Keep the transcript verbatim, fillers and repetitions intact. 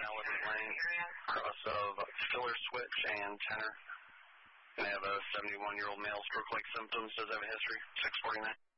Now Liberty Lane, cross of filler switch and tenor. And I have a seventy-one-year-old male stroke-like symptoms. Does have a history? six forty-nine.